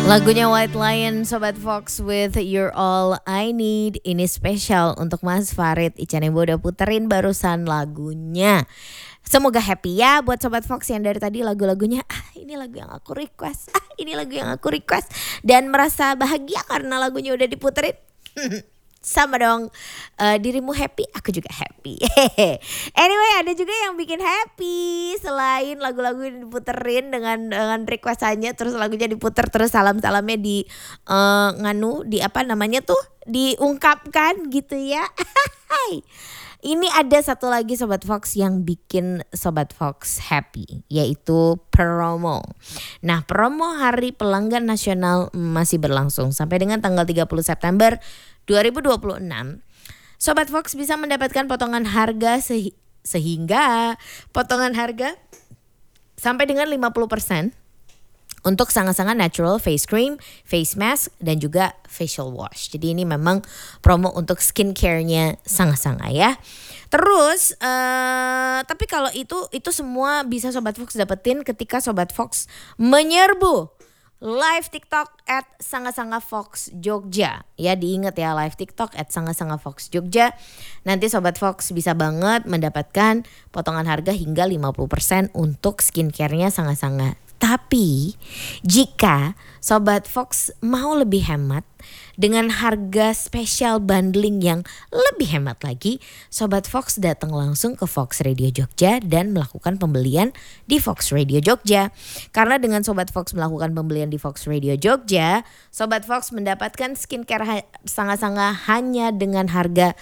Lagunya White Lion, Sobat Fox with You're All I Need. Ini spesial untuk Mas Farid. Ica Nembo udah puterin barusan lagunya. Semoga happy ya buat Sobat Fox yang dari tadi lagu-lagunya ini lagu yang aku request, ini lagu yang aku request. Dan merasa bahagia karena lagunya udah diputerin. Sama dong, dirimu happy, aku juga happy. Anyway, ada juga yang bikin happy selain lagu-lagu yang diputerin dengan requestannya, terus lagunya diputer, terus salam-salamnya di di apa namanya tuh, diungkapkan gitu ya. Ini ada satu lagi Sobat Fox yang bikin Sobat Fox happy, yaitu promo. Nah, promo Hari Pelanggan Nasional masih berlangsung sampai dengan tanggal 30 September 2026. Sobat Fox bisa mendapatkan potongan harga sehingga potongan harga sampai dengan 50% untuk sangat-sangat natural face cream, face mask, dan juga facial wash. Jadi ini memang promo untuk skincare-nya sangat-sangat ya. Terus, tapi kalau itu semua bisa Sobat Fox dapetin ketika Sobat Fox menyerbu live TikTok @sangat-sangat-fox Jogja. Ya, diingat ya, live TikTok @sangat-sangat-fox Jogja. Nanti Sobat Fox bisa banget mendapatkan potongan harga hingga 50% untuk skincare-nya sangat-sangat. Tapi jika Sobat Fox mau lebih hemat dengan harga spesial bundling yang lebih hemat lagi, Sobat Fox datang langsung ke Fox Radio Jogja dan melakukan pembelian di Fox Radio Jogja. Karena dengan Sobat Fox melakukan pembelian di Fox Radio Jogja, Sobat Fox mendapatkan skincare sangat-sangat hanya dengan harga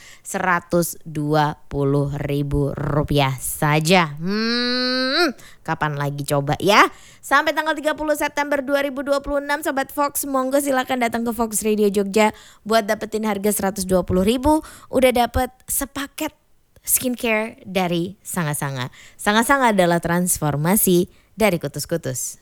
Rp120.000 saja. Kapan lagi coba ya? Sampai tanggal 30 September 2026 Sobat Fox, monggo silakan datang ke Fox Radio Jogja buat dapetin harga Rp120.000. Udah dapet sepaket skincare dari Sangat-Sangat. Sangat-Sangat adalah transformasi dari kutus-kutus.